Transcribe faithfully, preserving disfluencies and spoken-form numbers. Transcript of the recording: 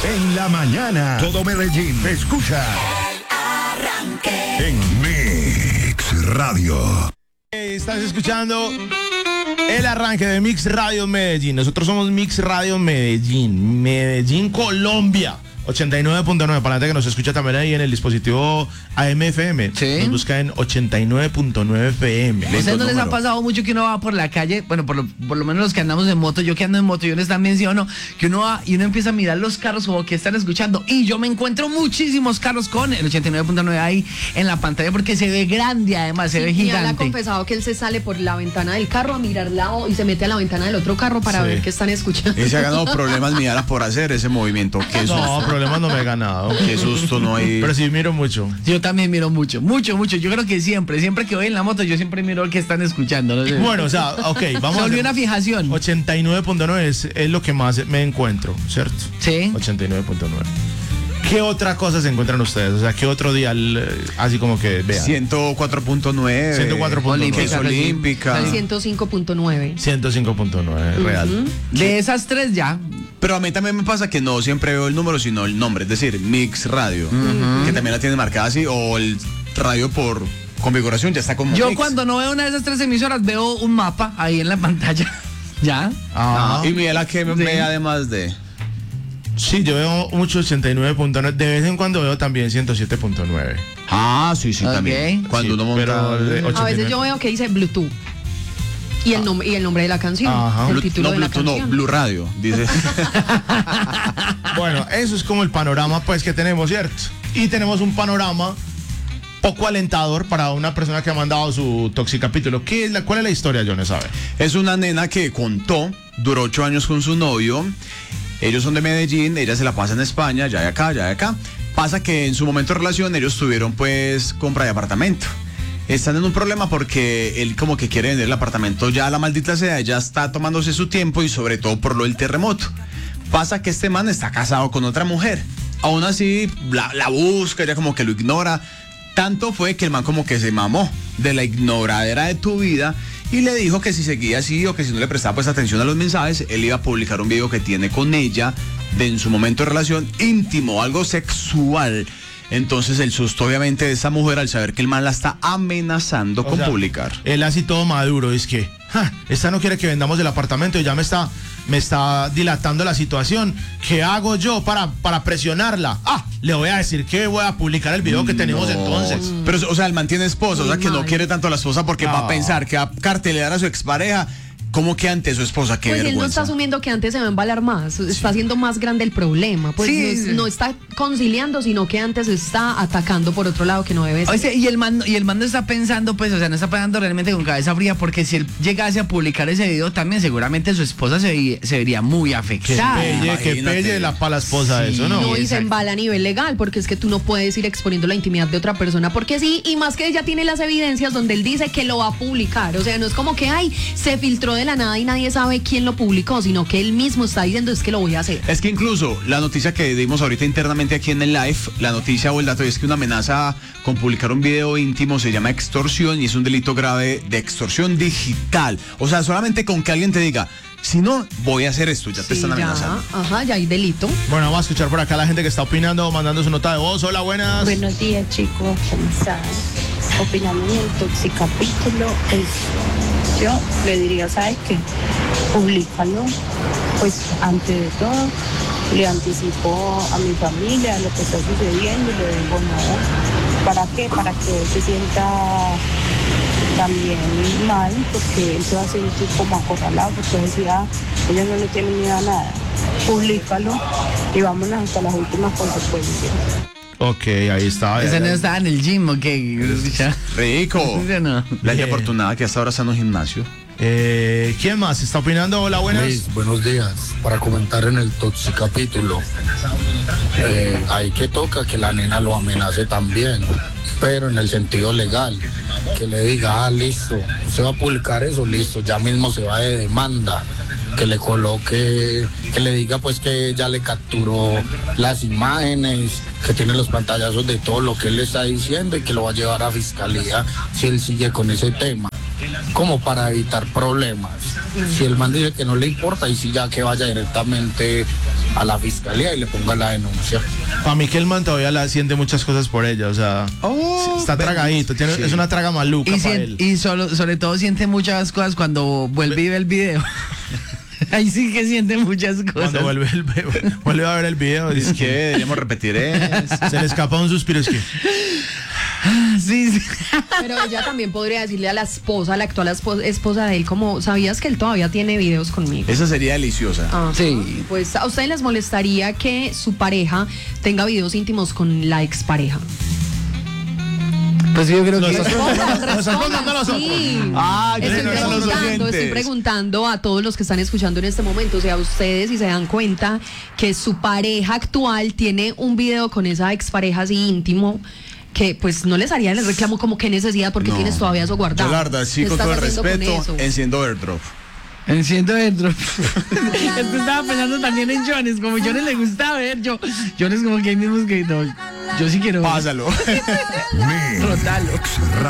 En la mañana, todo Medellín escucha El Arranque en Mix Radio. Estás escuchando el arranque de Mix Radio Medellín. Nosotros somos Mix Radio Medellín, Medellín, Colombia. ochenta y nueve punto nueve, para la gente que nos escucha también ahí en el dispositivo A M F M. Sí. Nos busca en ochenta y nueve punto nueve F M. ¿A ustedes no les ha pasado mucho que uno va por la calle? Bueno, por lo, por lo menos los que andamos en moto, yo que ando en moto, yo les también sí o no, que uno va y uno empieza a mirar los carros como que están escuchando, y yo me encuentro muchísimos carros con el ochenta y nueve punto nueve ahí en la pantalla, porque se ve grande, además, se Sí, ve y él ha gigante. confesado que él se sale por la ventana del carro a mirar lado y se mete a la ventana del otro carro para Sí. ver qué están escuchando. Y se ha ganado problemas Miara por hacer ese movimiento. Qué No, susto, problemas no me he ganado. qué susto no hay. Pero sí miro mucho. Yo también miro mucho, mucho, mucho. Yo creo que siempre, siempre que voy en la moto, yo siempre miro qué están escuchando. No sé. Bueno, o sea, ok, vamos Se a volvió hacer- una fijación. ochenta y nueve punto nueve es, es lo que más me encuentro, ¿cierto? Sí. ochenta y nueve punto nueve. ¿Qué otra cosa se encuentran ustedes? O sea, ¿qué otro día el, así como que vean? ciento cuatro punto nueve. ciento cuatro punto nueve. Que es olímpica. ciento cinco punto nueve. ciento cinco punto nueve, real. De esas tres ya. Pero a mí también me pasa que no siempre veo el número, sino el nombre. Es decir, Mix Radio, que también la tiene marcada así, o el radio por configuración ya está como Yo Mix. cuando no veo una de esas tres emisoras veo un mapa ahí en la pantalla. ¿Ya? Ah, Ajá. y mira la que me Sí. ve además de. Sí, yo veo mucho ochenta y nueve punto nueve. De vez en cuando veo también ciento siete punto nueve. Ah, sí, sí, Ok. también. Cuando Sí, uno monta. pero el de A ochenta y nueve. veces yo veo que dice Bluetooth. Y el, nombre, y el nombre de la canción. Ajá. El Blu- título no, de la Bluetooth, no, canción. Blue Radio, dice. Bueno, eso es como el panorama pues que tenemos, ¿cierto? Y tenemos un panorama poco alentador para una persona que ha mandado su toxicapítulo. ¿Qué es la, ¿Cuál es la historia, Jones? ¿Sabe? Es una nena que contó, duró ocho años con su novio. Ellos son de Medellín, ella se la pasa en España, ya de acá, ya de acá. Pasa que en su momento de relación ellos tuvieron pues compra de apartamento. Están en un problema porque él como que quiere vender el apartamento ya a la maldita sea, ella está tomándose su tiempo y sobre todo por lo del terremoto. Pasa que este man está casado con otra mujer. Aún así la, la busca, ella como que lo ignora. Tanto fue que el man como que se mamó de la ignoradera de tu vida y le dijo que si seguía así o que si no le prestaba pues atención a los mensajes, él iba a publicar un video que tiene con ella de en su momento de relación íntimo, algo sexual. Entonces el susto obviamente de esa mujer al saber que el man la está amenazando O con sea, publicar. Él así todo maduro, es que, ja, esta no quiere que vendamos el apartamento y ya me está, me está dilatando la situación. ¿Qué hago yo para, para presionarla? Ah, le voy a decir que voy a publicar el video que tenemos No, entonces. Pero, o sea, el man tiene esposa, o sea, Muy que no mal. quiere tanto a la esposa porque No. va a pensar que va a cartelear a su expareja. ¿Cómo que ante su esposa? Qué Pues él no vergüenza. está asumiendo que antes se va a embalar más, está haciendo más grande el problema, pues Sí, no, es- sí. no está conciliando, sino que antes está atacando por otro lado que no debe ser. Oye, y el man, y el man no está pensando, pues, o sea, no está pensando realmente con cabeza fría, porque si él llegase a publicar ese video también, seguramente su esposa se, vería- se vería muy Que afectada. pelle, que imagínate. pelle la para la esposa Sí. eso, ¿no? No, y se exacto. embala a nivel legal, porque es que tú no puedes ir exponiendo la intimidad de otra persona, porque sí, y más que ella tiene las evidencias donde él dice que lo va a publicar, o sea, no es como que, ay, se filtró de la nada y nadie sabe quién lo publicó, sino que él mismo está diciendo es que lo voy a hacer. Es que incluso la noticia que dimos ahorita internamente aquí en el live, la noticia o el dato es que una amenaza con publicar un video íntimo se llama extorsión y es un delito grave de extorsión digital. O sea, solamente con que alguien te diga, si no, voy a hacer esto, ya te Sí, están ya, amenazando. ajá, ya hay delito. Bueno, vamos a escuchar por acá a la gente que está opinando, mandando su nota de voz. Hola, buenas. Buenos días, chicos, ¿cómo están? Opinando en el toxicapítulo, pues yo le diría, ¿sabes qué? Públicalo, pues ante de todo, le anticipo a mi familia lo que está sucediendo y le digo, no, ¿para qué? Para que él se sienta también mal, porque él se va a sentir como acorralado, porque decía, ella no le tiene miedo a nada. Públicalo y vámonos hasta las últimas consecuencias. Ok, ahí está. Ese no estaba en el gym, ¿ok? Rico. ¿Sí o no? La gente Bien. afortunada que hasta ahora está en un gimnasio. Eh, ¿Quién más está opinando? Hola, buenas. Luis, buenos días. Para comentar en el toxicapítulo, eh, ahí que toca que la nena lo amenace también, pero en el sentido legal, que le diga, ah, listo, usted va a publicar eso, listo, ya mismo se va de demanda, que le coloque, que le diga pues que ya le capturó las imágenes, que tiene los pantallazos de todo lo que él le está diciendo y que lo va a llevar a fiscalía si él sigue con ese tema, como para evitar problemas. Si el man dice que no le importa y si ya que vaya directamente a la fiscalía y le ponga la denuncia. Para mí que el man todavía la siente muchas cosas por ella, o sea, Oh, está ven. tragadito, tiene, Sí. es una traga maluca Y, para sien- él. y solo, sobre todo siente muchas cosas cuando vuelve y ve el video. Ahí sí que siente muchas cosas. Cuando vuelve, el, vuelve a ver el video, Es dice que deberíamos repetir eso. se le escapa un suspiro, es que Sí, sí. Pero ella también podría decirle a la esposa, a la actual esposa, esposa de él, como, ¿sabías que él todavía tiene videos conmigo? Esa sería deliciosa. Ajá. Sí. Pues a ustedes les molestaría que su pareja tenga videos íntimos con la expareja. Pues yo creo Lo que... estás Respondan, Nos están contando respondan, nosotros. sí. Ah, Estoy no, no, los preguntando, oyentes. estoy preguntando a todos los que están escuchando en este momento, o sea, ustedes si se dan cuenta que su pareja actual tiene un video con esa expareja así íntimo, que pues no les haría el reclamo como qué necesidad porque No. tienes todavía eso guardado. Yo la verdad, sí, ¿Qué con todo el estás haciendo con respeto, eso? enciendo airdrop. Enciendo dentro. Es que estaba pensando también en Jones, como Jones le gusta ver, yo, Jones como que hay mismos que no, yo sí quiero ver. Pásalo. Mix Rotalo.